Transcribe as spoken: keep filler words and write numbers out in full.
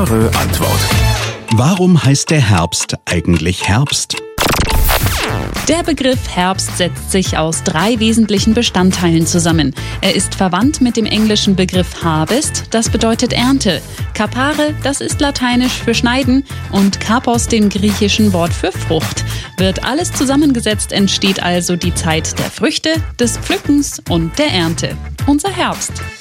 Eure Antwort. Warum heißt der Herbst eigentlich Herbst? Der Begriff Herbst setzt sich aus drei wesentlichen Bestandteilen zusammen. Er ist verwandt mit dem englischen Begriff Harvest, das bedeutet Ernte. Kapare, das ist lateinisch für Schneiden, und Karpos, dem griechischen Wort für Frucht. Wird alles zusammengesetzt, entsteht also die Zeit der Früchte, des Pflückens und der Ernte. Unser Herbst.